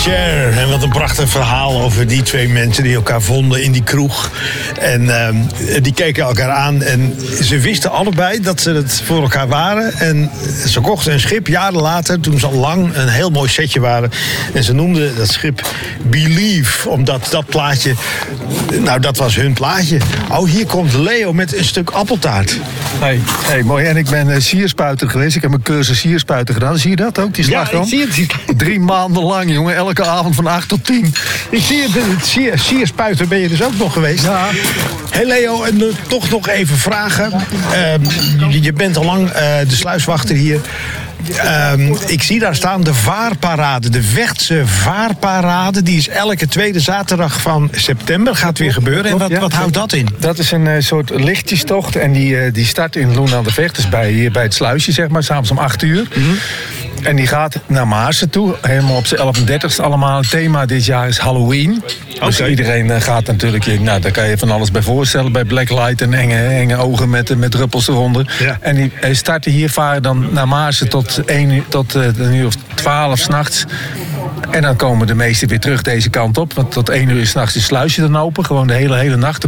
Cher. En wat een prachtig verhaal over die twee mensen die elkaar vonden in die kroeg. En die keken elkaar aan en ze wisten allebei dat ze het voor elkaar waren. En ze kochten een schip jaren later, toen ze al lang een heel mooi setje waren. En ze noemden dat schip Believe, omdat dat plaatje, nou dat was hun plaatje. Oh, hier komt Leo met een stuk appeltaart. Hey, mooi. En ik ben sierspuiter geweest. Ik heb een cursus sierspuiter gedaan. Zie je dat ook, die slagroom? Ja, ik zie het. 3 maanden lang, jongen. Elke avond van 8 tot 10. Ik zie het. Sierspuiter ben je dus ook nog geweest. Ja. Hey Leo, en toch nog even vragen. Je bent al lang de sluiswachter hier. Ik zie daar staan de vaarparade, de Vechtse vaarparade. Die is elke tweede zaterdag van september. Gaat weer gebeuren. En wat houdt dat in? Dat is een soort lichtjestocht. En die start in Loen aan de Vecht. Dus hier bij het sluisje, zeg maar. 's Avonds om 8 uur. Mm-hmm. En die gaat naar Maarsen toe. Helemaal op zijn 11e-30ste allemaal. Het thema dit jaar is Halloween. Okay. Dus iedereen gaat natuurlijk... Nou, daar kan je van alles bij voorstellen. Bij Blacklight en enge ogen met druppels eronder. Ja. En die starten hier, varen dan naar Maarsen tot een uur of 12 s'nachts. En dan komen de meesten weer terug deze kant op. Want tot 1 uur 's nachts is het sluisje dan open. Gewoon de hele nacht.